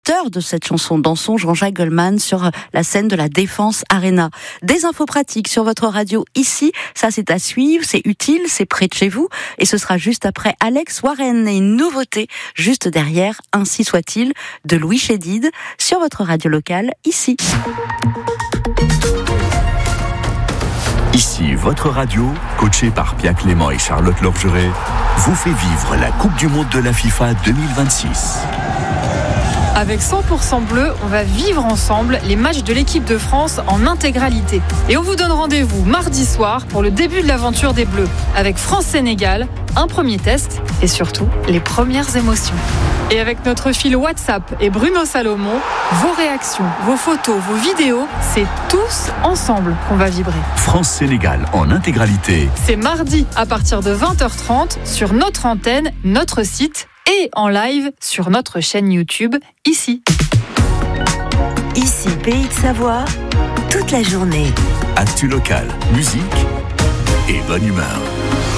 de cette chanson Dansons, Jean-Jacques Goldman, sur la scène de la Défense Arena. Des infos pratiques sur votre radio ici, ça c'est à suivre, c'est utile, c'est près de chez vous, et ce sera juste après Alex Warren et une nouveauté juste derrière, Ainsi soit-il, de Louis Chédid, sur votre radio locale ici. Ici, votre radio, coachée par Pierre Clément et Charlotte Lorgeret, vous fait vivre la Coupe du Monde de la FIFA 2026. Avec 100% bleu, on va vivre ensemble les matchs de l'équipe de France en intégralité. Et on vous donne rendez-vous mardi soir pour le début de l'aventure des Bleus, avec France-Sénégal, un premier test et surtout les premières émotions. Et avec notre fil WhatsApp et Bruno Salomon, vos réactions, vos photos, vos vidéos, c'est tous ensemble qu'on va vibrer. France-Sénégal en intégralité. C'est mardi à partir de 20h30 sur notre antenne, notre site et en live sur notre chaîne YouTube, ici. Ici, Pays de Savoie, toute la journée. Actu local, musique et bonne humeur.